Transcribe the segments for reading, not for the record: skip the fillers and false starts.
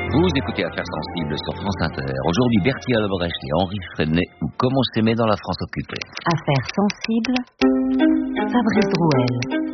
Vous écoutez Affaires sensibles sur France Inter. Aujourd'hui, Berthier Albrecht et Henri Freinet, ou Comment s'aimer dans la France occupée. Affaires sensibles, Fabrice Drouel.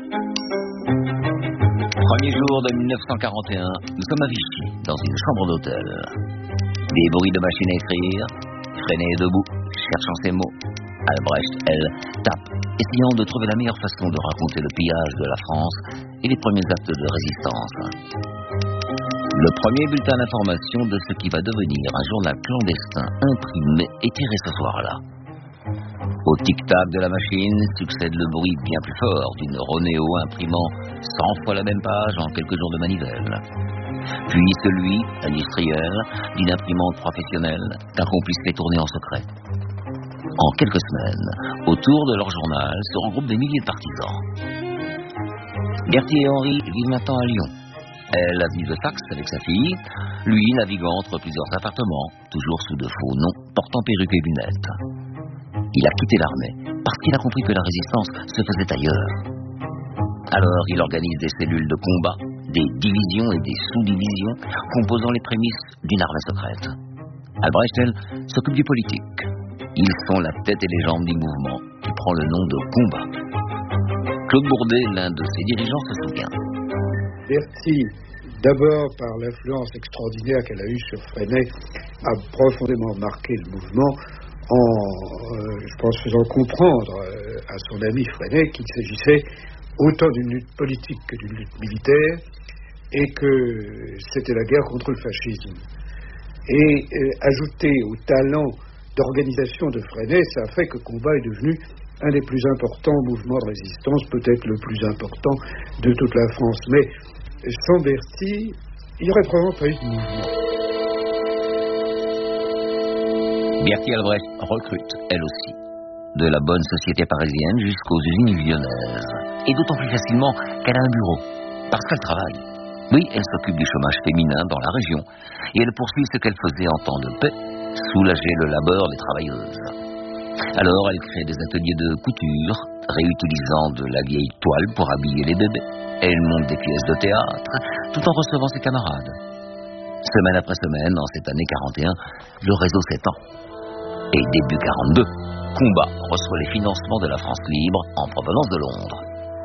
Premier jour de 1941, nous sommes à Vichy, dans une chambre d'hôtel. Des bruits de machines à écrire. Freinet est debout, cherchant ses mots. Albrecht, elle, tape, essayant de trouver la meilleure façon de raconter le pillage de la France et les premiers actes de résistance. Le premier bulletin d'information de ce qui va devenir un journal clandestin imprimé est tiré ce soir-là. Au tic-tac de la machine succède le bruit bien plus fort d'une Ronéo imprimant 100 fois la même page en quelques jours de manivelle. Puis celui, industriel, d'une imprimante professionnelle qu'un complice fait tourner en secret. En quelques semaines, autour de leur journal se regroupent des milliers de partisans. Berthier et Henri vivent maintenant à Lyon. Elle, avenue de Saxe avec sa fille, lui naviguant entre plusieurs appartements, toujours sous de faux noms, portant perruque et lunettes. Il a quitté l'armée parce qu'il a compris que la résistance se faisait ailleurs. Alors il organise des cellules de combat, des divisions et des sous-divisions composant les prémices d'une armée secrète. Albrecht, elle, s'occupe du politique. Ils sont la tête et les jambes du mouvement qui prend le nom de combat. Claude Bourdet, l'un de ses dirigeants, se souvient. Berthier, d'abord par l'influence extraordinaire qu'elle a eue sur Freinet, a profondément marqué le mouvement en, je pense, faisant comprendre à son ami Freinet qu'il s'agissait autant d'une lutte politique que d'une lutte militaire et que c'était la guerre contre le fascisme. Et ajouté au talent d'organisation de Freinet, ça a fait que Combat est devenu un des plus importants mouvements de résistance, peut-être le plus important de toute la France. Mais sans Berthier, il n'y aurait probablement pas eu de mouvement. Berthier Albrecht recrute, elle aussi, de la bonne société parisienne jusqu'aux usines lyonnaises. Et d'autant plus facilement qu'elle a un bureau, parce qu'elle travaille. Oui, elle s'occupe du chômage féminin dans la région, et elle poursuit ce qu'elle faisait en temps de paix, soulager le labeur des travailleuses. Alors, elle crée des ateliers de couture, réutilisant de la vieille toile pour habiller les bébés. Elle monte des pièces de théâtre, tout en recevant ses camarades. Semaine après semaine, en cette année 41, le réseau s'étend. Et début 42, Combat reçoit les financements de la France libre en provenance de Londres.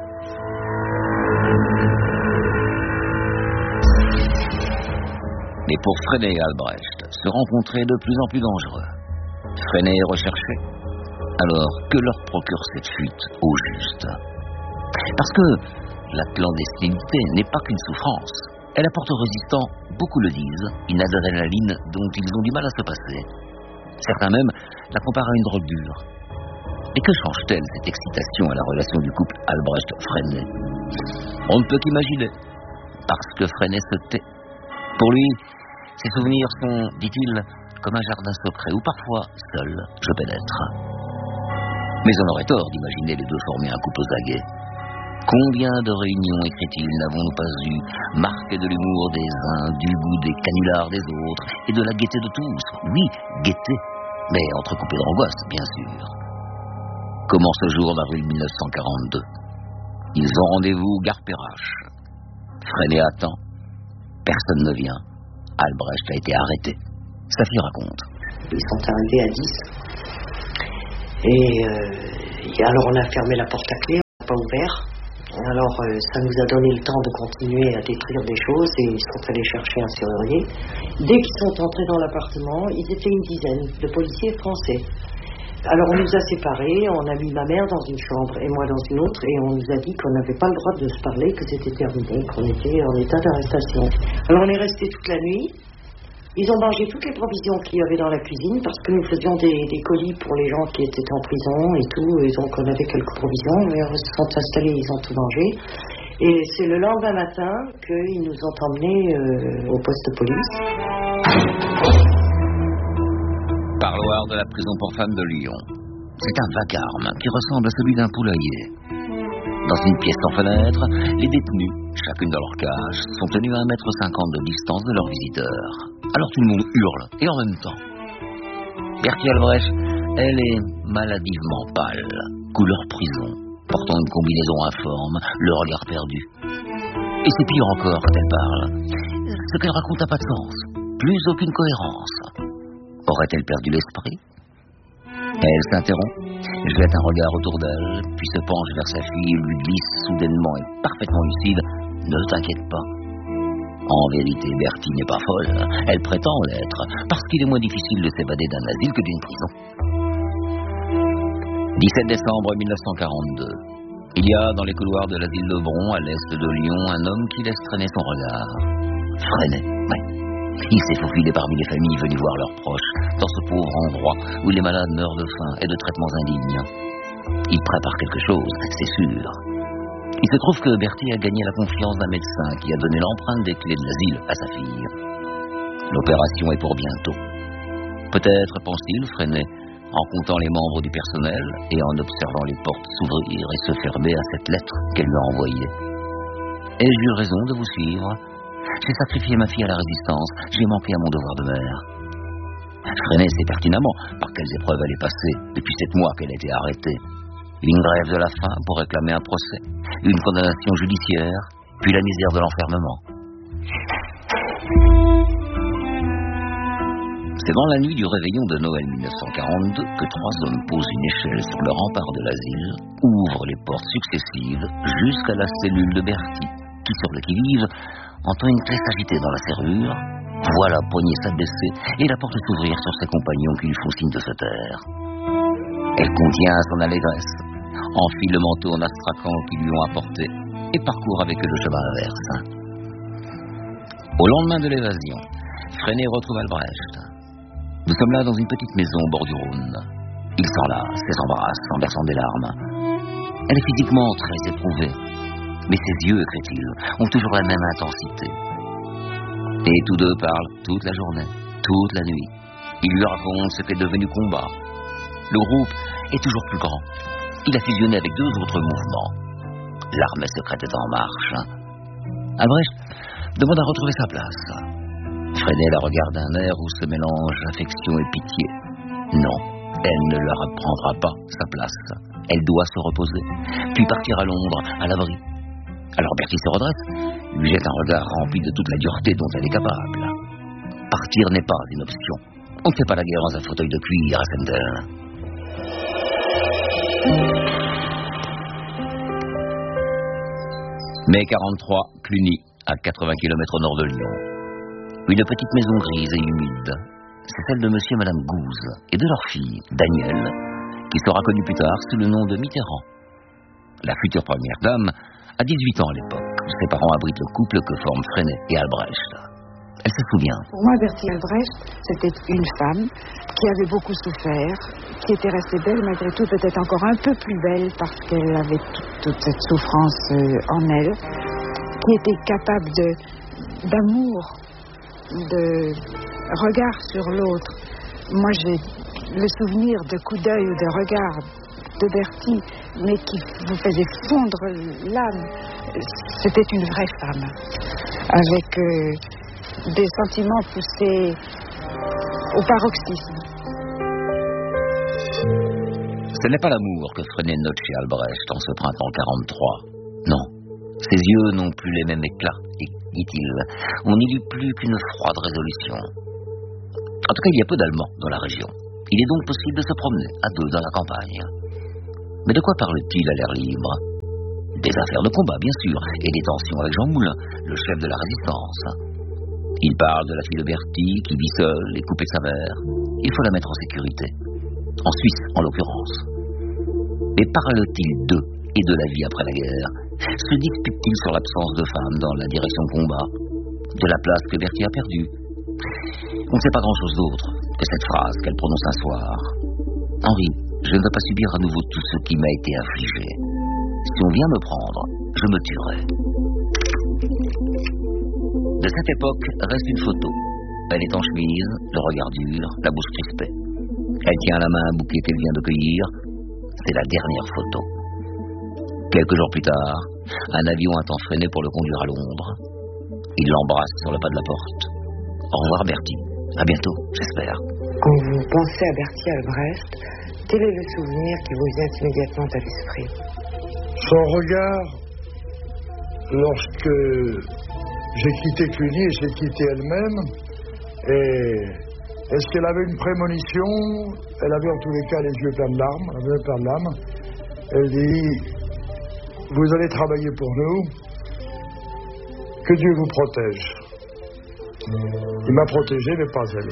Mais pour Freinet et Albrecht, se rencontrer est de plus en plus dangereux. Freinet est recherché, alors que leur procure cette fuite au juste. Parce que la clandestinité n'est pas qu'une souffrance. Elle apporte aux résistants, beaucoup le disent, une adrénaline dont ils ont du mal à se passer. Certains même la comparent à une drogue dure. Et que change-t-elle cette excitation à la relation du couple Albrecht-Freinet? On ne peut qu'imaginer, parce que Freinet se tait. Pour lui, ses souvenirs sont, dit-il, comme un jardin secret où parfois, seul, je pénètre. Mais on aurait tort d'imaginer les deux former un couple aux aguets. Combien de réunions, écrit-il, n'avons-nous pas eues, marquées de l'humour des uns, du goût des canulars des autres, et de la gaieté de tous. Oui, gaieté, mais entrecoupée d'angoisse, bien sûr. Comment ce jour d'avril 1942? Ils ont rendez-vous gare Perrache. Freinet attend. Personne ne vient. Albrecht a été arrêté. Sa fille raconte. Ils sont arrivés à 10. Et alors on a fermé la porte à clé, on n'a pas ouvert. Alors ça nous a donné le temps de continuer à détruire des choses et ils sont allés chercher un serrurier. Dès qu'ils sont entrés dans l'appartement, ils étaient une dizaine de policiers français. Alors on nous a séparés, on a mis ma mère dans une chambre et moi dans une autre et on nous a dit qu'on n'avait pas le droit de se parler, que c'était terminé, qu'on était en état d'arrestation. Alors on est resté toute la nuit. Ils ont mangé toutes les provisions qu'il y avait dans la cuisine parce que nous faisions des colis pour les gens qui étaient en prison et tout, et donc on avait quelques provisions, mais ils se sont installés, ils ont tout mangé. Et c'est le lendemain matin qu'ils nous ont emmenés au poste de police. Parloir de la prison pour femmes de Lyon. C'est un vacarme qui ressemble à celui d'un poulailler. Dans une pièce sans fenêtre, les détenus, chacune dans leur cage, sont tenus à 1,50 m de distance de leurs visiteurs. Alors tout le monde hurle, et en même temps. Berthier Albrecht, elle est maladivement pâle, couleur prison, portant une combinaison informe, le regard perdu. Et c'est pire encore quand elle parle. Ce qu'elle raconte n'a pas de sens. Plus aucune cohérence. Aurait-elle perdu l'esprit? Elle s'interrompt, jette un regard autour d'elle, puis se penche vers sa fille et lui glisse soudainement et parfaitement lucide: ne t'inquiète pas. En vérité, Bertie n'est pas folle. Elle prétend l'être, parce qu'il est moins difficile de s'évader d'un asile que d'une prison. 17 décembre 1942. Il y a dans les couloirs de l'asile de Bron, à l'est de Lyon, un homme qui laisse traîner son regard. Freinet, ouais. Il s'est faufilé parmi les familles venues voir leurs proches, dans ce pauvre endroit où les malades meurent de faim et de traitements indignes. Il prépare quelque chose, c'est sûr. Il se trouve que Bertie a gagné la confiance d'un médecin qui a donné l'empreinte des clés de l'asile à sa fille. L'opération est pour bientôt. Peut-être, pense-t-il, Freinet, en comptant les membres du personnel et en observant les portes s'ouvrir et se fermer à cette lettre qu'elle lui a envoyée. Ai-je eu raison de vous suivre? J'ai sacrifié ma fille à la résistance, j'ai manqué à mon devoir de mère. Freinet sait pertinemment par quelles épreuves elle est passée depuis 7 mois qu'elle a été arrêtée. Une grève de la faim pour réclamer un procès, une condamnation judiciaire, puis la misère de l'enfermement. C'est dans la nuit du réveillon de Noël 1942 que 3 hommes posent une échelle sur le rempart de l'asile, ouvrent les portes successives jusqu'à la cellule de Bertie, qui, sur le qui-vive, entend une clé s'agiter dans la serrure, voit la poignée s'abaisser et la porte s'ouvrir sur ses compagnons qui lui font signe de se taire. Elle contient son allégresse, enfile le manteau en astrakhan qu'ils lui ont apporté et parcourt avec eux le chemin inverse. Au lendemain de l'évasion, Freinet retrouve Albrecht. Nous sommes là dans une petite maison au bord du Rhône. Ils s'enlacent et s'embrassent en versant des larmes. Elle est physiquement très éprouvée, mais ses yeux, crée-t-il, ont toujours la même intensité. Et tous deux parlent toute la journée, toute la nuit. Ils lui racontent ce qu'est devenu combat. Le groupe est toujours plus grand. Il a fusionné avec 2 autres mouvements. L'armée secrète est en marche. Albrecht demande à retrouver sa place. Freinet la regarde d'un air où se mélangent affection et pitié. Non, elle ne leur apprendra pas sa place. Elle doit se reposer, puis partir à Londres, à l'abri. Alors Bertie se redresse, lui jette un regard rempli de toute la dureté dont elle est capable. Partir n'est pas une option. On ne fait pas la guerre dans un fauteuil de cuir à Sendel. Mai 43, Cluny, à 80 km au nord de Lyon. Une petite maison grise et humide. C'est celle de monsieur et madame Gouze et de leur fille, Danielle, qui sera connue plus tard sous le nom de Mitterrand. La future première dame a 18 ans à l'époque. Ses parents abritent le couple que forment Freinet et Albrecht. Elle se souvient. Pour moi, Bertie Albrecht, c'était une femme qui avait beaucoup souffert, qui était restée belle malgré tout, peut-être encore un peu plus belle parce qu'elle avait toute cette souffrance en elle, qui était capable d'amour, de regard sur l'autre. Moi, j'ai le souvenir de coups d'œil ou de regard de Bertie, mais qui vous faisait fondre l'âme. C'était une vraie femme, avec des sentiments poussés au paroxysme. Ce n'est pas l'amour que Freinet note chez Albrecht en ce printemps 43. Non, ses yeux n'ont plus les mêmes éclats, et, dit-il, on n'y lit plus qu'une froide résolution. En tout cas, il y a peu d'Allemands dans la région. Il est donc possible de se promener à 2 dans la campagne. Mais de quoi parle-t-il à l'air libre? Des affaires de combat, bien sûr, et des tensions avec Jean Moulin, le chef de la résistance. Il parle de la fille de Bertie, qui vit seule et coupée de sa mère. Il faut la mettre en sécurité. En Suisse, en l'occurrence. Mais parle-t-il d'eux et de la vie après la guerre? Se dispute-t-il sur l'absence de femmes dans la direction de combat? De la place que Bertie a perdue? On ne sait pas grand-chose d'autre que cette phrase qu'elle prononce un soir. Henri, je ne veux pas subir à nouveau tout ce qui m'a été infligé. Si on vient me prendre, je me tuerai. De cette époque reste une photo. Elle est en chemise, le regard dur, la bouche crispée. Elle tient à la main un bouquet qu'elle vient de cueillir. C'est la dernière photo. Quelques jours plus tard, un avion attend Freinet pour le conduire à Londres. Il l'embrasse sur le pas de la porte. Au revoir Bertie. À bientôt, j'espère. Quand vous pensez à Bertie Albrecht, quel est le souvenir qui vous vient immédiatement à l'esprit? Son regard, lorsque j'ai quitté Cluny et je l'ai quittée elle-même, Et est-ce qu'elle avait une prémonition? Elle avait en tous les cas les yeux pleins de larmes. Elle dit, vous allez travailler pour nous, que Dieu vous protège. Il m'a protégé, mais pas elle.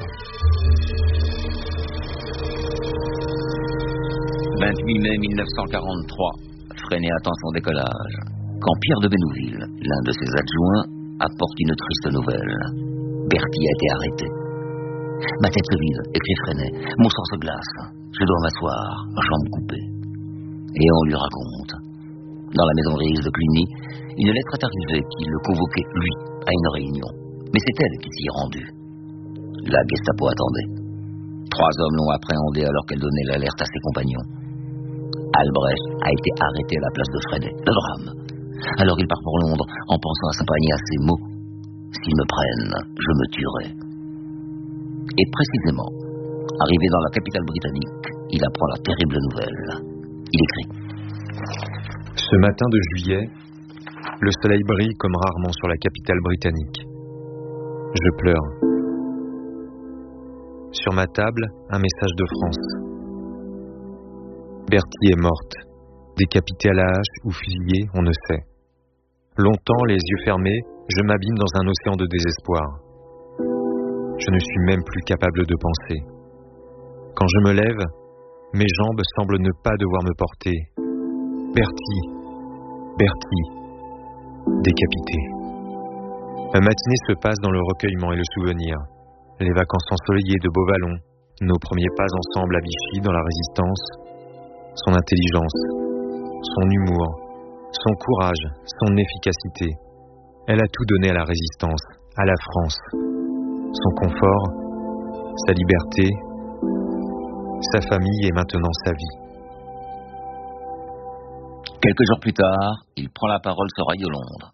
28 mai 1943, Freinet attend son décollage, quand Pierre de Bénouville, l'un de ses adjoints, apporte une triste nouvelle. Berthier a été arrêté. Ma tête se vide, écrit Freinet. Mon sang se glace. Je dois m'asseoir, jambes coupées. Et on lui raconte. Dans la maison grise de Cluny, une lettre est arrivée qui le convoquait, lui, à une réunion. Mais c'est elle qui s'y est rendue. La Gestapo attendait. 3 hommes l'ont appréhendée alors qu'elle donnait l'alerte à ses compagnons. Albrecht a été arrêté à la place de Freinet. Le drame. Alors il part pour Londres en pensant à s'accompagner à ces mots. S'ils me prennent, je me tuerai. Et précisément, arrivé dans la capitale britannique, il apprend la terrible nouvelle. Il écrit. Ce matin de juillet, le soleil brille comme rarement sur la capitale britannique. Je pleure. Sur ma table, un message de France. Berthier est morte, décapitée à la hache ou fusillée, on ne sait. Longtemps, les yeux fermés, je m'abîme dans un océan de désespoir. Je ne suis même plus capable de penser. Quand je me lève, mes jambes semblent ne pas devoir me porter. Berthier, décapité. Ma matinée se passe dans le recueillement et le souvenir. Les vacances ensoleillées de Beauvallon, nos premiers pas ensemble à Vichy dans la Résistance, son intelligence, son humour, son courage, son efficacité. Elle a tout donné à la Résistance, à la France. Son confort, sa liberté, sa famille et maintenant sa vie. Quelques jours plus tard, il prend la parole sur Radio Londres.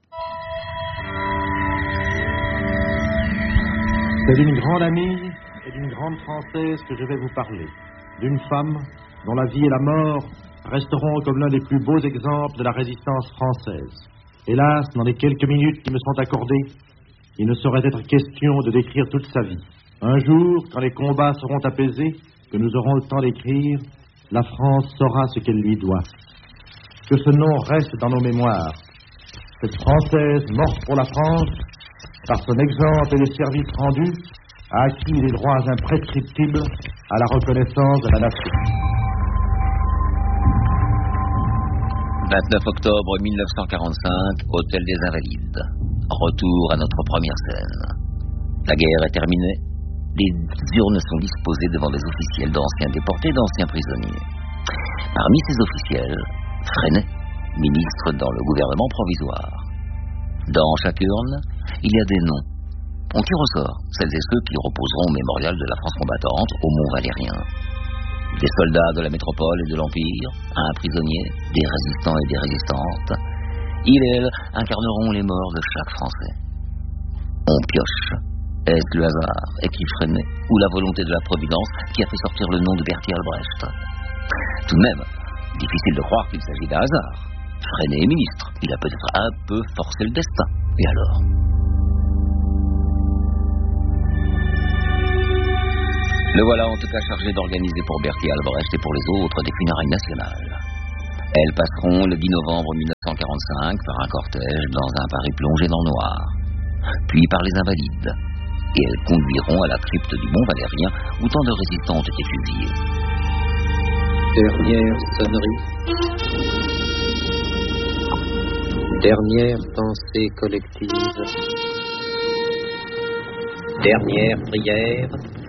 C'est d'une grande amie et d'une grande Française que je vais vous parler. D'une femme dont la vie et la mort resteront comme l'un des plus beaux exemples de la résistance française. Hélas, dans les quelques minutes qui me sont accordées, il ne saurait être question de décrire toute sa vie. Un jour, quand les combats seront apaisés, que nous aurons le temps d'écrire, la France saura ce qu'elle lui doit. Que ce nom reste dans nos mémoires. Cette Française morte pour la France, par son exemple et les services rendus, a acquis les droits imprescriptibles à la reconnaissance de la nation. 29 octobre 1945, Hôtel des Invalides. Retour à notre première scène. La guerre est terminée. Des urnes sont disposées devant des officiels d'anciens déportés et d'anciens prisonniers. Parmi ces officiels, Freinet, ministre dans le gouvernement provisoire. Dans chaque urne, il y a des noms. On tire au sort celles et ceux qui reposeront au mémorial de la France combattante au Mont-Valérien. Des soldats de la métropole et de l'Empire, un prisonnier, des résistants et des résistantes. Ils et elles incarneront les morts de chaque Français. On pioche. Est-ce le hasard, écrit Freinet, ou la volonté de la Providence qui a fait sortir le nom de Berthier Albrecht? Tout de même, difficile de croire qu'il s'agit d'un hasard. Freinet est ministre, il a peut-être un peu forcé le destin. Et alors? Le voilà en tout cas chargé d'organiser pour Berthier Albrecht et pour les autres des funérailles nationales. Elles passeront le 10 novembre 1945 par un cortège dans un Paris plongé dans le noir, puis par les Invalides, et elles conduiront à la crypte du Mont-Valérien où tant de résistants ont été fusillés. Dernière sonnerie. Dernière pensée collective. Dernière prière.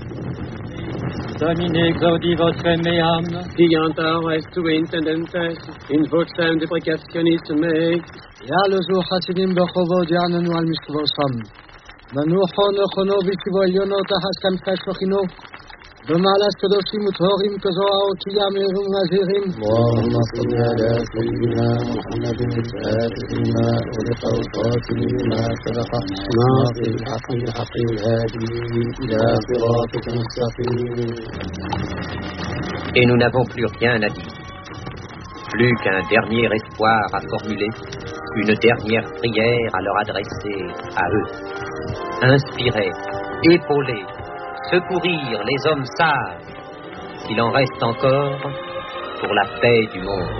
Domine exaudi votrem meam, diantar est intendentes, in votrem deprecationis mei, yalozu hasidim bechovo diananu al miskvosam. Manuchon chono vitivoyono tahaskam kashvachino, b'malas kadoshim utorim kazo aotiyam erum nazirim. اللهم صل على سيدنا محمد الفاتح لما أغلق والخاتم لما سبق ناصر الحق بالحق الهادي إلى صراطك المستقيم. Et nous n'avons plus rien à dire. Plus qu'un dernier espoir à formuler, une dernière prière à leur adresser à eux. Inspirés, épaulés, secourir les hommes sages, qu'il en reste encore pour la paix du monde.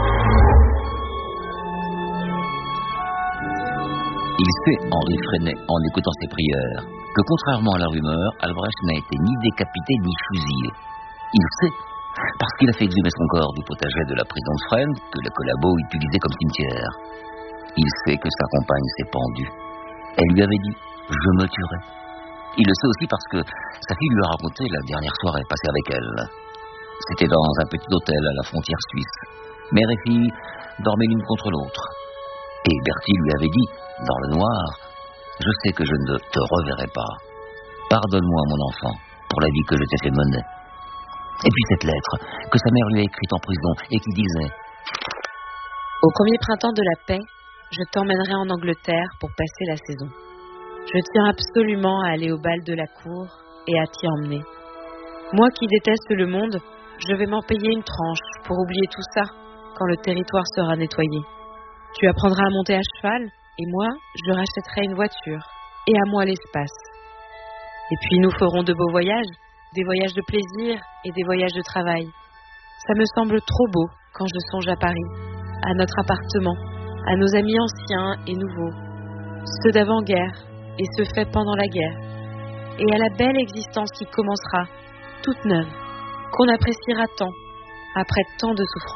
Il sait, Henri Freinet, en écoutant ses prières, que contrairement à la rumeur, Albrecht n'a été ni décapité ni fusillé. Il sait, parce qu'il a fait exhumer son corps du potager de la prison de Fresnes, que le collabo utilisait comme cimetière. Il sait que sa compagne s'est pendue. Elle lui avait dit « Je me tuerai ». Il le sait aussi parce que sa fille lui a raconté la dernière soirée passée avec elle. C'était dans un petit hôtel à la frontière suisse. Mère et fille dormaient l'une contre l'autre. Et Bertie lui avait dit, dans le noir, « Je sais que je ne te reverrai pas. Pardonne-moi, mon enfant, pour la vie que je t'ai fait mener. » Et puis cette lettre que sa mère lui a écrite en prison et qui disait « Au premier printemps de la paix, je t'emmènerai en Angleterre pour passer la saison. Je tiens absolument à aller au bal de la cour et à t'y emmener. Moi qui déteste le monde, je vais m'en payer une tranche pour oublier tout ça quand le territoire sera nettoyé. Tu apprendras à monter à cheval et moi, je rachèterai une voiture et à moi l'espace. Et puis nous ferons de beaux voyages, des voyages de plaisir et des voyages de travail. Ça me semble trop beau quand je songe à Paris, à notre appartement, à nos amis anciens et nouveaux, ceux d'avant-guerre et ceux faits pendant la guerre, et à la belle existence qui commencera, toute neuve, qu'on appréciera tant, après tant de souffrances. »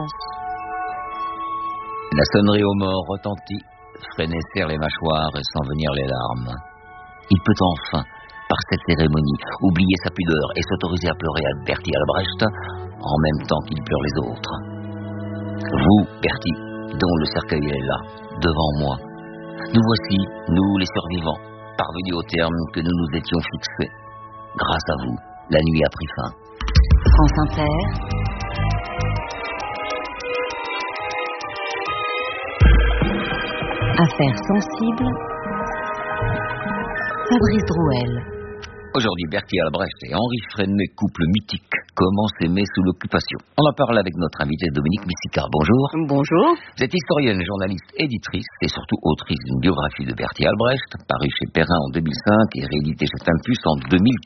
La sonnerie aux morts retentit, Freinet serre les mâchoires et sent venir les larmes. Il peut enfin, par cette cérémonie, oublier sa pudeur et s'autoriser à pleurer à Bertie Albrecht en même temps qu'il pleure les autres. Vous, Bertie, dont le cercueil est là, devant moi, nous voici, nous les survivants, parvenus au terme que nous nous étions fixés. Grâce à vous, la nuit a pris fin. France Inter. Affaires sensibles. Fabrice Drouel. Aujourd'hui, Bertie Albrecht et Henri Freinet, couple mythique, comment s'aimer sous l'occupation. On en parle avec notre invitée Dominique Missicard. Bonjour. Bonjour. Vous êtes historienne, journaliste, éditrice et surtout autrice d'une biographie de Bertie Albrecht, parue chez Perrin en 2005 et rééditée chez Tempus en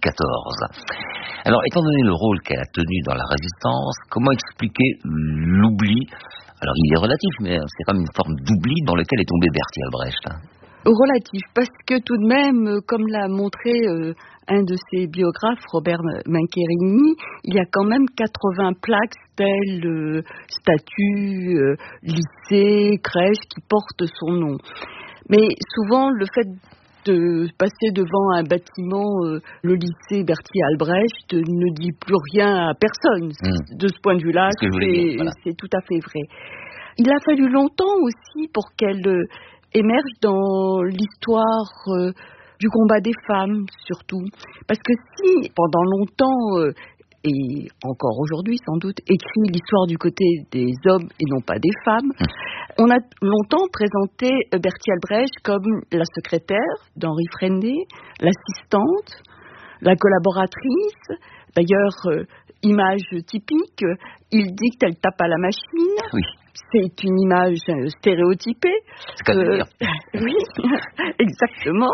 2014. Alors, étant donné le rôle qu'elle a tenu dans la Résistance, comment expliquer l'oubli? Alors, il est relatif, mais c'est comme une forme d'oubli dans lequel est tombé Bertie Albrecht. Relatif, parce que tout de même, comme l'a montré un de ses biographes, Robert Mancherini, il y a quand même 80 plaques, stèles, statues, lycées, crèches qui portent son nom. Mais souvent, le fait de passer devant un bâtiment, le lycée Bertie Albrecht, ne dit plus rien à personne. De ce point de vue-là, c'est tout à fait vrai. Il a fallu longtemps aussi pour qu'elle émerge dans l'histoire du combat des femmes, surtout. Parce que si, pendant longtemps, et encore aujourd'hui sans doute, écrit l'histoire du côté des hommes et non pas des femmes, on a longtemps présenté Bertie Albrecht comme la secrétaire d'Henri Freinet, l'assistante, la collaboratrice. D'ailleurs, image typique, il dit qu'elle tape à la machine. Oui. C'est une image stéréotypée. Oui, exactement.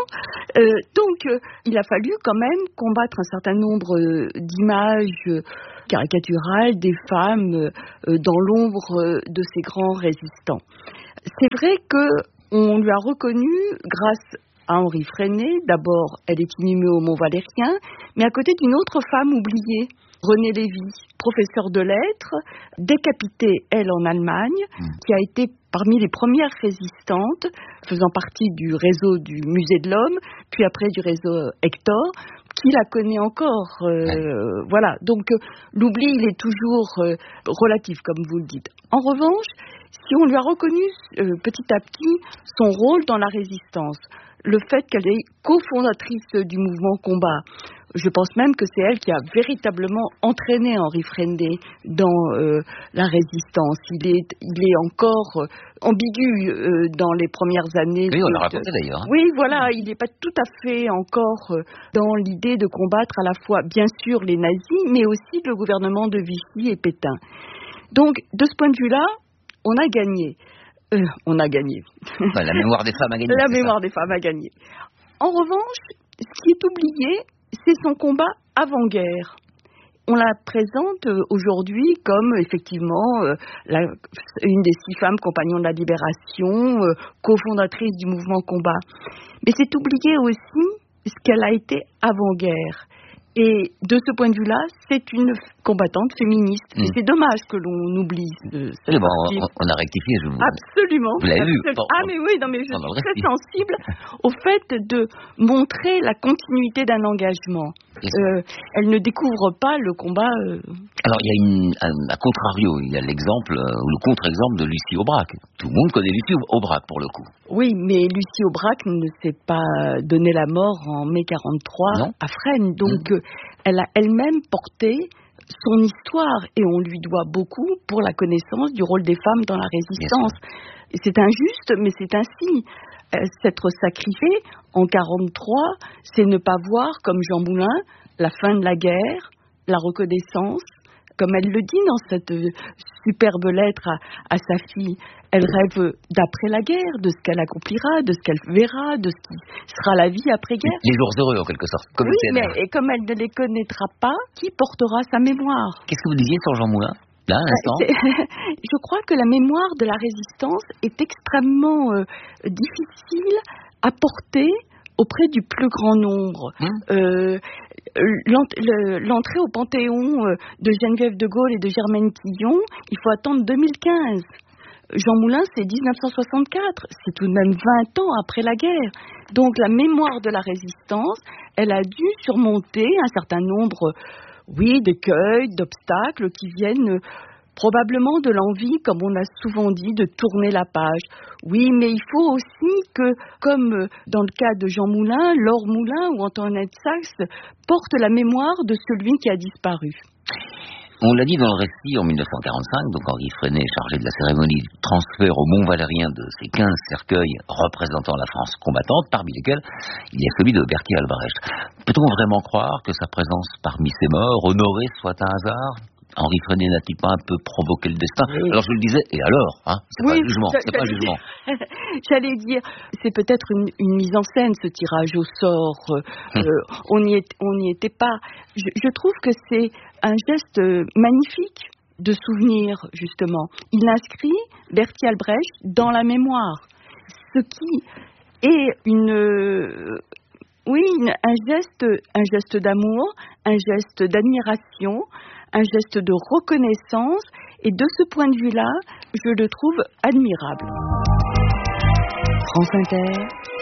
Donc, il a fallu quand même combattre un certain nombre d'images caricaturales des femmes dans l'ombre de ces grands résistants. C'est vrai qu'on lui a reconnu, grâce à Henri Freinet, d'abord, elle est inhumée au Mont-Valérien, mais à côté d'une autre femme oubliée, Renée Lévy, professeure de lettres, décapitée, elle, en Allemagne, qui a été parmi les premières résistantes, faisant partie du réseau du Musée de l'Homme, puis après du réseau Hector, qui la connaît encore. Voilà, donc l'oubli, il est toujours relatif, comme vous le dites. En revanche, si on lui a reconnu petit à petit son rôle dans la résistance, le fait qu'elle est cofondatrice du mouvement Combat, je pense même que c'est elle qui a véritablement entraîné Henri Freinet dans la résistance. Il est encore ambigu dans les premières années. Oui, on l'a raconté d'ailleurs. Oui, voilà, il n'est pas tout à fait encore dans l'idée de combattre à la fois, bien sûr, les nazis, mais aussi le gouvernement de Vichy et Pétain. Donc, de ce point de vue-là, on a gagné. Enfin, la mémoire des femmes a gagné. Des femmes a gagné. En revanche, ce qui est oublié, c'est son combat avant-guerre. On la présente aujourd'hui comme effectivement une des 6 femmes compagnons de la libération, cofondatrice du mouvement combat. Mais c'est oublier aussi ce qu'elle a été avant-guerre. Et de ce point de vue-là, c'est une combattante féministe. Et c'est dommage que l'on oublie cette partie. On a rectifié, je vous... Absolument. Vous l'avez vu. Mais oui, non, mais je suis très sensible au fait de montrer la continuité d'un engagement. Elle ne découvre pas le combat... Alors, il y a à contrario, il y a l'exemple, ou le contre-exemple de Lucie Aubrac. Tout le monde connaît Lucie Aubrac, pour le coup. Oui, mais Lucie Aubrac ne s'est pas donné la mort en mai 43 à Fresnes. Donc, elle a elle-même porté son histoire et on lui doit beaucoup pour la connaissance du rôle des femmes dans la résistance. C'est injuste, mais c'est ainsi. S'être sacrifiée en 43, c'est ne pas voir, comme Jean Moulin, la fin de la guerre, la reconnaissance. Comme elle le dit dans cette superbe lettre à sa fille, elle rêve d'après la guerre, de ce qu'elle accomplira, de ce qu'elle verra, de ce qui sera la vie après-guerre. Les jours heureux, en quelque sorte. Comme mais comme elle ne les connaîtra pas, qui portera sa mémoire? Qu'est-ce que vous disiez sur Jean Moulin, là, à l'instant? Je crois que la mémoire de la résistance est extrêmement difficile à porter auprès du plus grand nombre. L'entrée au Panthéon de Geneviève de Gaulle et de Germaine Tillon, il faut attendre 2015. Jean Moulin, c'est 1964. C'est tout de même 20 ans après la guerre. Donc la mémoire de la résistance, elle a dû surmonter un certain nombre, d'écueils, d'obstacles qui viennent... probablement de l'envie, comme on a souvent dit, de tourner la page. Oui, mais il faut aussi que, comme dans le cas de Jean Moulin, Laure Moulin ou Antoinette Saxe portent la mémoire de celui qui a disparu. On l'a dit dans le récit en 1945, donc Henri Freinet est chargé de la cérémonie du transfert au Mont Valérien de ces 15 cercueils représentant la France combattante, parmi lesquels il y a celui de Berthier Albrecht. Peut-on vraiment croire que sa présence parmi ces morts honorés soit un hasard ? Henri Freinet n'a-t-il pas un peu provoqué le destin? Alors je le disais, et alors c'est pas un jugement, c'est pas un jugement. J'allais dire, c'est peut-être une mise en scène, ce tirage au sort. On n'y était pas. Je trouve que c'est un geste magnifique de souvenir, justement. Il inscrit Berthier Albrecht dans la mémoire. Ce qui est un geste d'amour, un geste d'admiration, un geste de reconnaissance, et de ce point de vue-là, je le trouve admirable. France Inter.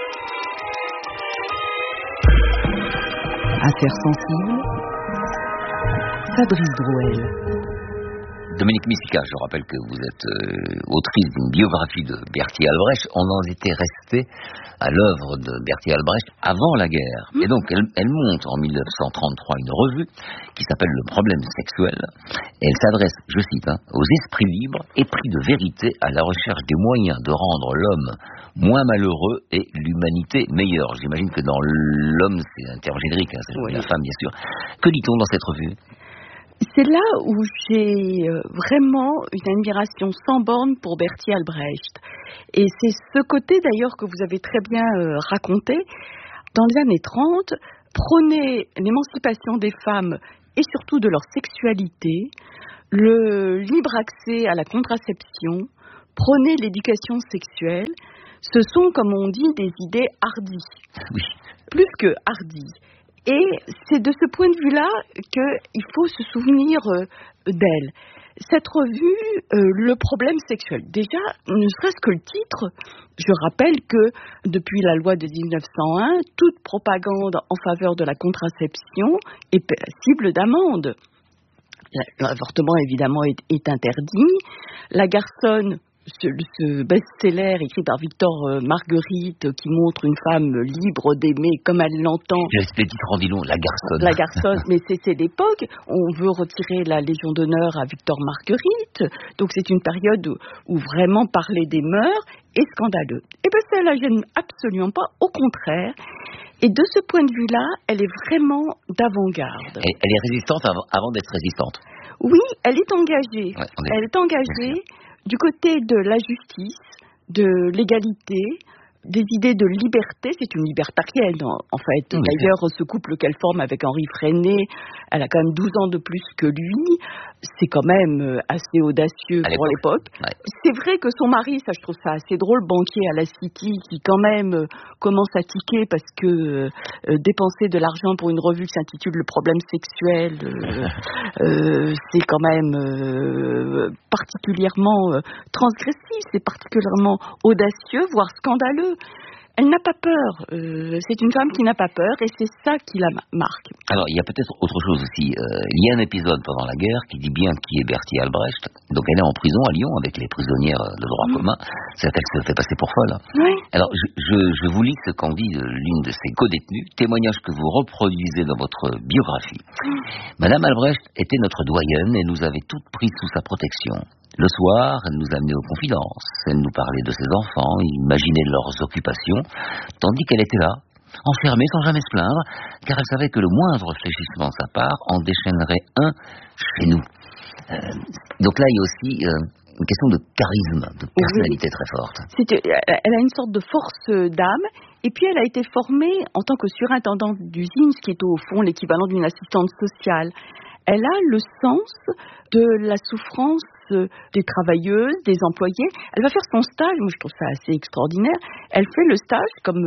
Affaires sensibles. Fabrice Drouel. Dominique Missika, je rappelle que vous êtes autrice d'une biographie de Berthier Albrecht. On en était resté à l'œuvre de Berthier Albrecht avant la guerre. Et donc, elle monte en 1933 une revue qui s'appelle Le Problème sexuel. Et elle s'adresse, je cite, aux esprits libres, épris de vérité, à la recherche des moyens de rendre l'homme moins malheureux et l'humanité meilleure. J'imagine que dans l'homme, c'est un terme générique, c'est la femme, bien sûr. Que dit-on dans cette revue ? C'est là où j'ai vraiment une admiration sans borne pour Berthier Albrecht. Et c'est ce côté d'ailleurs que vous avez très bien raconté. Dans les années 30, prôner l'émancipation des femmes et surtout de leur sexualité, le libre accès à la contraception, prôner l'éducation sexuelle, ce sont, comme on dit, des idées hardies. Oui. Plus que hardies. Et c'est de ce point de vue-là qu'il faut se souvenir d'elle. Cette revue, Le Problème sexuel, déjà, ne serait-ce que le titre, je rappelle que depuis la loi de 1901, toute propagande en faveur de la contraception est passible d'amende. L'avortement, évidemment, est interdit. La garçonne, ce best-seller écrit par Victor Marguerite qui montre une femme libre d'aimer comme elle l'entend. Le titre en dit long, La Garçonne. La Garçonne, mais c'est l'époque. On veut retirer la Légion d'honneur à Victor Marguerite. Donc c'est une période où vraiment parler des mœurs est scandaleux. Et bien ça la gêne absolument pas, au contraire. Et de ce point de vue-là, elle est vraiment d'avant-garde. Elle est résistante avant d'être résistante. Oui, elle est engagée. Ouais, elle est engagée du côté de la justice, de l'égalité, des idées de liberté. C'est une libertarienne, en fait. Oui, d'ailleurs, ce couple qu'elle forme avec Henri Freinet, elle a quand même 12 ans de plus que lui. C'est quand même assez audacieux pour l'époque. Ouais. C'est vrai que son mari, ça je trouve ça assez drôle, banquier à la City, qui quand même commence à tiquer parce que dépenser de l'argent pour une revue qui s'intitule Le problème sexuel, c'est quand même particulièrement transgressif, c'est particulièrement audacieux, voire scandaleux. Elle n'a pas peur. C'est une femme qui n'a pas peur et c'est ça qui la marque. Alors, il y a peut-être autre chose aussi. Il y a un épisode pendant la guerre qui dit bien qui est Berthier Albrecht. Donc, elle est en prison à Lyon avec les prisonnières de droit commun. C'est-à-dire qu'elle se fait passer pour folle. Oui. Alors, je vous lis ce qu'en dit l'une de ses co-détenues, témoignage que vous reproduisez dans votre biographie. Madame Albrecht était notre doyenne et nous avait toutes prises sous sa protection. Le soir, elle nous amenait aux confidences, elle nous parlait de ses enfants, imaginait leurs occupations, tandis qu'elle était là, enfermée sans jamais se plaindre, car elle savait que le moindre fléchissement de sa part en déchaînerait un chez nous. Donc là, il y a aussi une question de charisme, de personnalité très forte. Elle a une sorte de force d'âme, et puis elle a été formée en tant que surintendante d'usine, ce qui est au fond l'équivalent d'une assistante sociale. Elle a le sens de la souffrance des travailleuses, des employés. Elle va faire son stage, moi je trouve ça assez extraordinaire. Elle fait le stage comme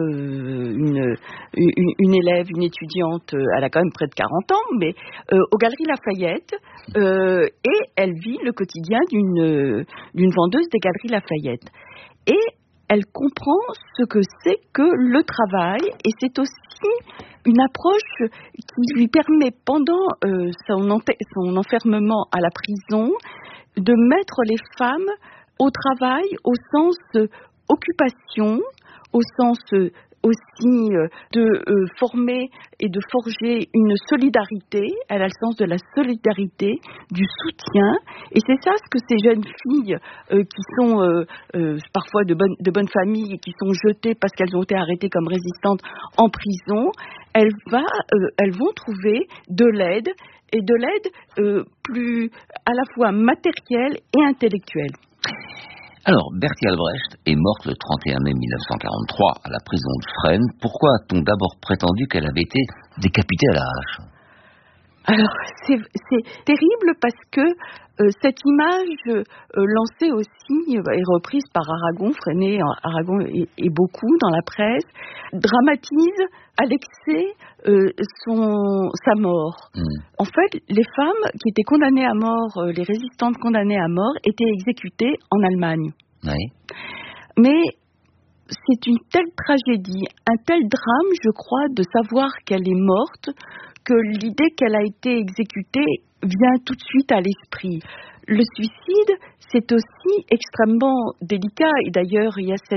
une élève, une étudiante, elle a quand même près de 40 ans, mais aux Galeries Lafayette, et elle vit le quotidien d'une vendeuse des Galeries Lafayette. Et elle comprend ce que c'est que le travail, et c'est aussi une approche qui lui permet, pendant son enfermement à la prison, de mettre les femmes au travail au sens occupation, au sens aussi de former et de forger une solidarité. Elle a le sens de la solidarité, du soutien, et c'est ça ce que ces jeunes filles qui sont parfois de bonnes familles et qui sont jetées parce qu'elles ont été arrêtées comme résistantes en prison, elles vont trouver de l'aide, et de l'aide plus à la fois matérielle et intellectuelle. Alors, Berthier Albrecht est morte le 31 mai 1943 à la prison de Fresnes. Pourquoi a-t-on d'abord prétendu qu'elle avait été décapitée à la hache ? Alors, c'est terrible parce que cette image lancée aussi est reprise par Aragon, Freinet, Aragon et beaucoup dans la presse, dramatise à l'excès sa mort. En fait, les femmes qui étaient condamnées à mort, les résistantes condamnées à mort, étaient exécutées en Allemagne. Oui. Mais c'est une telle tragédie, un tel drame, je crois, de savoir qu'elle est morte, que l'idée qu'elle a été exécutée vient tout de suite à l'esprit. Le suicide, c'est aussi extrêmement délicat, et d'ailleurs, il y a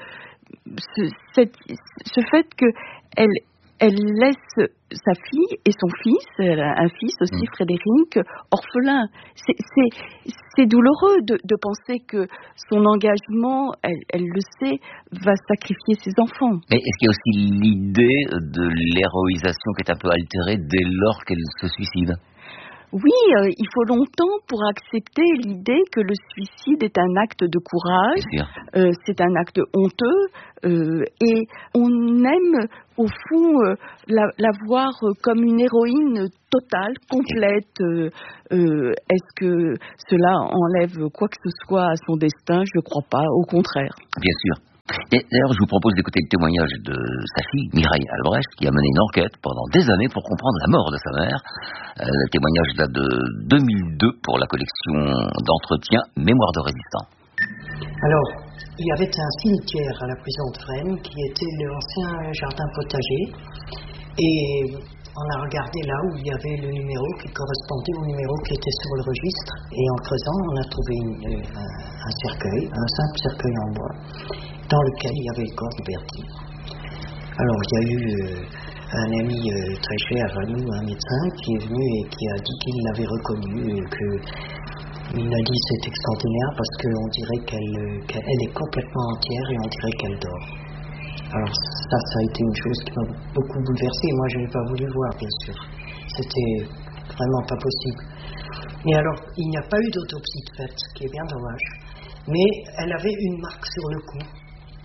ce fait qu'elle laisse sa fille et son fils, elle a un fils aussi, Frédéric, orphelin. C'est douloureux de penser que son engagement, elle le sait, va sacrifier ses enfants. Mais est-ce qu'il y a aussi l'idée de l'héroïsation qui est un peu altérée dès lors qu'elle se suicide ? Oui, il faut longtemps pour accepter l'idée que le suicide est un acte de courage, c'est un acte honteux, et on aime au fond la voir comme une héroïne totale, complète. Est-ce que cela enlève quoi que ce soit à son destin ? Je ne crois pas, au contraire. Bien sûr. Et d'ailleurs, je vous propose d'écouter le témoignage de sa fille, Mireille Albrecht, qui a mené une enquête pendant des années pour comprendre la mort de sa mère. Le témoignage date de 2002 pour la collection d'entretien Mémoire de résistants. Alors, il y avait un cimetière à la prison de Fresnes qui était l'ancien jardin potager. Et on a regardé là où il y avait le numéro qui correspondait au numéro qui était sur le registre. Et en creusant, on a trouvé un cercueil, un simple cercueil en bois, dans lequel il y avait le corps de Berthier. Alors, il y a eu un ami très cher à nous, un médecin, qui est venu et qui a dit qu'il l'avait reconnu, il a dit c'est extraordinaire parce qu'on dirait qu'elle est complètement entière et on dirait qu'elle dort. Alors ça a été une chose qui m'a beaucoup bouleversée. Moi, je n'ai pas voulu voir, bien sûr. C'était vraiment pas possible. Et alors, il n'y a pas eu d'autopsie de fait, ce qui est bien dommage. Mais elle avait une marque sur le cou.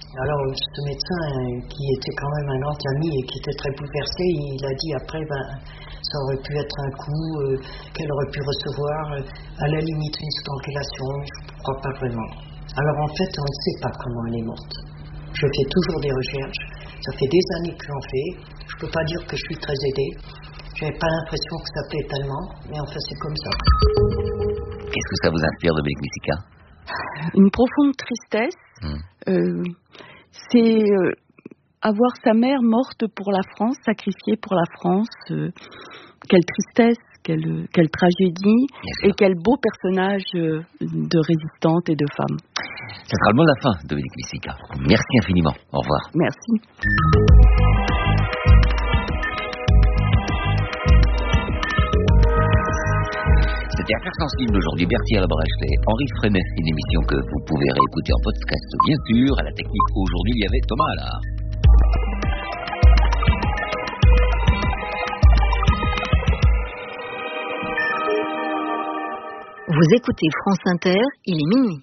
Alors ce médecin qui était quand même un grand ami et qui était très bouleversé, il a dit après, ça aurait pu être un coup qu'elle aurait pu recevoir, à la limite une strangulation, je ne crois pas vraiment. Alors en fait, on ne sait pas comment elle est morte. Je fais toujours des recherches, ça fait des années que j'en fais, je ne peux pas dire que je suis très aidée, je n'avais pas l'impression que ça plaît tellement, mais enfin c'est comme ça. Qu'est-ce que ça vous inspire, Dominique Misica? Une profonde tristesse. C'est avoir sa mère morte pour la France, sacrifiée pour la France. Quelle tristesse, quelle tragédie et quel beau personnage de résistante et de femme. Ce sera le mot de la fin, Dominique Misica. Merci infiniment. Au revoir. Merci. C'était Affaires sensibles aujourd'hui. Berthier Albrecht et Henri Freinet. Une émission que vous pouvez réécouter en podcast, bien sûr. À la technique, aujourd'hui, il y avait Thomas Allard. Vous écoutez France Inter, il est minuit.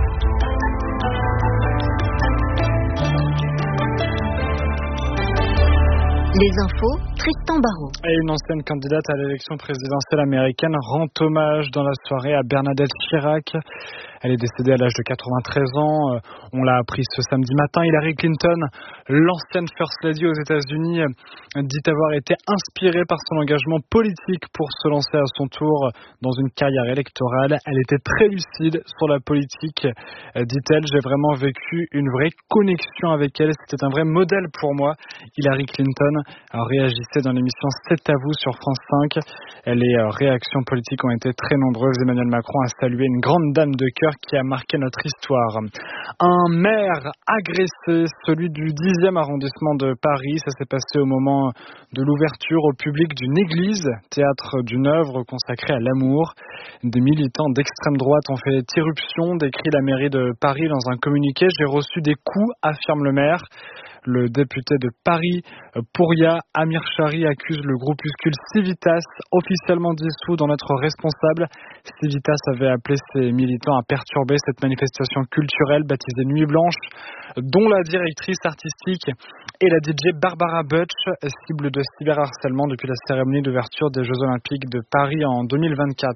Les infos, Tristan Barraud. Et une ancienne candidate à l'élection présidentielle américaine rend hommage dans la soirée à Bernadette Chirac. Elle est décédée à l'âge de 93 ans. On l'a appris ce samedi matin. Hillary Clinton, l'ancienne First Lady aux États-Unis, dit avoir été inspirée par son engagement politique pour se lancer à son tour dans une carrière électorale. Elle était très lucide sur la politique, dit-elle. J'ai vraiment vécu une vraie connexion avec elle. C'était un vrai modèle pour moi. Hillary Clinton réagissait dans l'émission C'est à vous sur France 5. Les réactions politiques ont été très nombreuses. Emmanuel Macron a salué une grande dame de cœur qui a marqué notre histoire. Un maire agressé, celui du 10e arrondissement de Paris. Ça s'est passé au moment de l'ouverture au public d'une église, théâtre d'une œuvre consacrée à l'amour. Des militants d'extrême droite ont fait irruption, décrit la mairie de Paris dans un communiqué. J'ai reçu des coups, affirme le maire. Le député de Paris, Pouria Amir Chari, accuse le groupuscule Civitas, officiellement dissous, d'en être responsable. Civitas avait appelé ses militants à perturber cette manifestation culturelle baptisée Nuit Blanche, dont la directrice artistique et la DJ Barbara Butch, cible de cyberharcèlement depuis la cérémonie d'ouverture des Jeux Olympiques de Paris en 2024.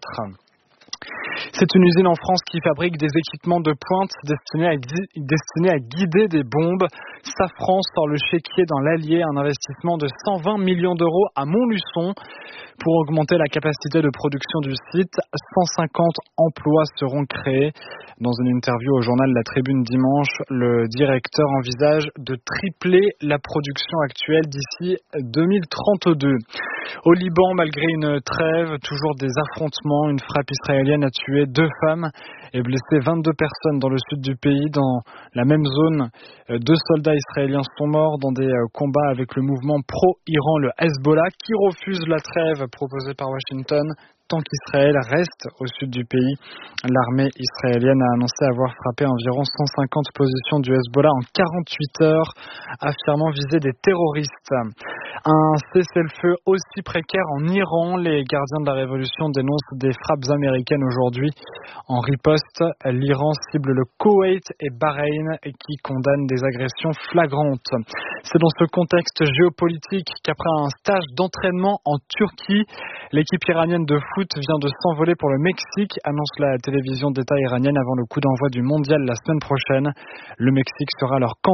C'est une usine en France qui fabrique des équipements de pointe destinés à guider des bombes. Safran sort le chéquier dans l'Allier, un investissement de 120 millions d'euros à Montluçon. Pour augmenter la capacité de production du site, 150 emplois seront créés. Dans une interview au journal La Tribune dimanche, le directeur envisage de tripler la production actuelle d'ici 2032. Au Liban, malgré une trêve, toujours des affrontements. Une frappe israélienne a tué 2 femmes et blessé 22 personnes dans le sud du pays. Dans la même zone, 2 soldats israéliens sont morts dans des combats avec le mouvement pro-Iran, le Hezbollah, qui refuse la trêve proposée par Washington. Tant qu'Israël reste au sud du pays, l'armée israélienne a annoncé avoir frappé environ 150 positions du Hezbollah en 48 heures, affirmant viser des terroristes. Un cessez-le-feu aussi précaire en Iran. Les gardiens de la révolution dénoncent des frappes américaines aujourd'hui. En riposte, l'Iran cible le Koweït et Bahreïn qui condamnent des agressions flagrantes. C'est dans ce contexte géopolitique qu'après un stage d'entraînement en Turquie, l'équipe iranienne de foot vient de s'envoler pour le Mexique, annonce la télévision d'État iranienne avant le coup d'envoi du mondial la semaine prochaine. Le Mexique sera leur